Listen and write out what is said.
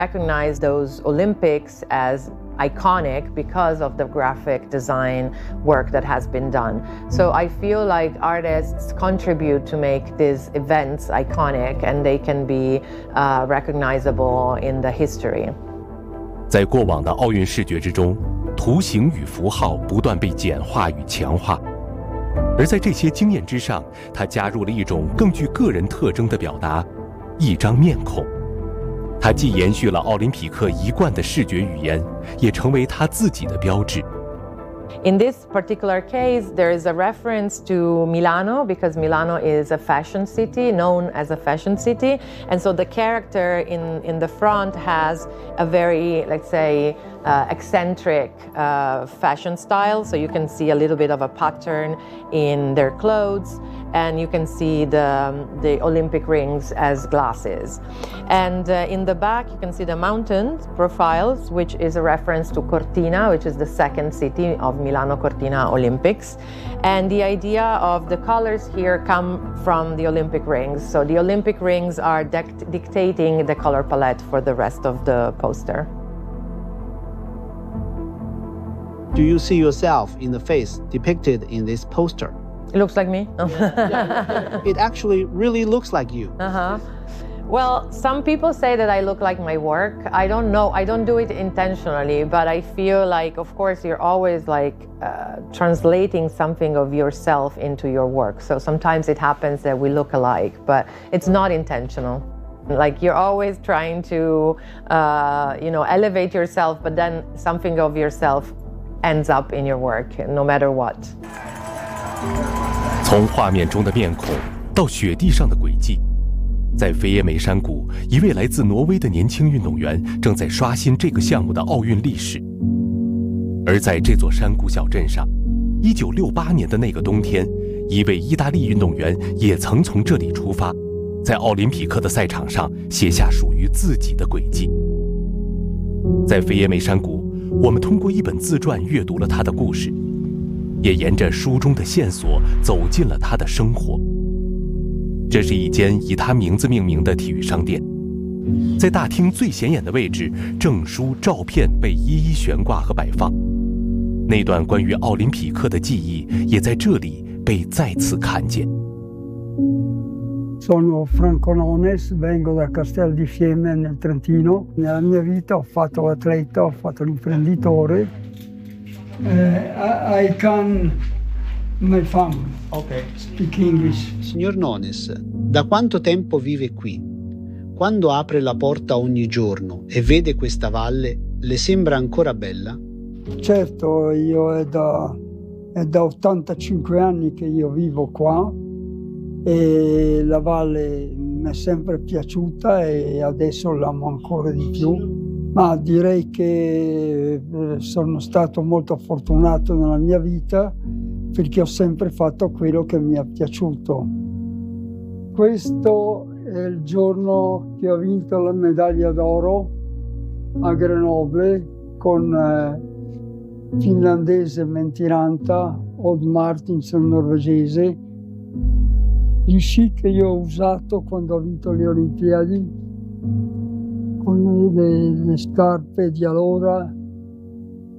recognize those Olympics as iconic because of the graphic design work that has been done. So I feel like artists contribute to make these events iconic and they can be recognizable in the history. 在过往的奥运视觉之中，图形与符号不断被简化与强化，而在这些经验之上，它加入了一种更具个人特征的表达——一张面孔。它既延续了奥林匹克一贯的视觉语言，也成为它自己的标志。 In this particular case, there is a reference to Milano because Milano is a fashion city, known as a fashion city. And so the character in the front has a very, let's say, eccentric fashion style. So you can see a little bit of a pattern in their clothes. And you can see the Olympic rings as glasses. And in the back, you can see the mountain profiles, which is a reference to Cortina, which is the second city of Milano Cortina Olympics. And the idea of the colors here come from the Olympic rings. So the Olympic rings are dictating the color palette for the rest of the poster. Do you see yourself in the face depicted in this poster? It looks like me. It actually really looks like you. Well, some people say that I look like my work. I don't know. I don't do it intentionally, but I feel like, of course, you're always like translating something of yourself into your work. So sometimes it happens that we look alike, but it's not intentional. Like you're always trying to, elevate yourself, but then something of yourself ends up in your work, no matter what. 从画面中的面孔到雪地上的轨迹，在菲耶梅山谷，一位来自挪威的年轻运动员正在刷新这个项目的奥运历史。而在这座山谷小镇上，1968年的那个冬天，一位意大利运动员也曾从这里出发，在奥林匹克的赛场上写下属于自己的轨迹。在菲耶梅山谷，我们通过一本自传阅读了他的故事，也沿着书中的线索走进了他的生活。这是一间以他名字命名的体育商店，在大厅最显眼的位置，证书、照片被一一悬挂和摆放。那段关于奥林匹克的记忆也在这里被再次看见。 Sono Franco Nones, vengo da Castel di Fiemme nel Trentino. Nella mia vita ho fatto l'atleta, ho fatto l'imprenditore. I can my family. Okay. Speak English. Signor Nones, da quanto tempo vive qui? Quando apre la porta ogni giorno e vede questa valle, le sembra ancora bella? Certo, io è da 85 anni che io vivo qua e la valle mi è sempre piaciuta e adesso l'amo ancora di più. Ma direi che sono stato molto fortunato nella mia vita perché ho sempre fatto quello che mi è piaciuto. Questo è il giorno che ho vinto la medaglia d'oro a Grenoble con finlandese Mentiranta, Odd Martinsen norvegese. Gli sci che io ho usato quando ho vinto le Olimpiadi, con le scarpe di allora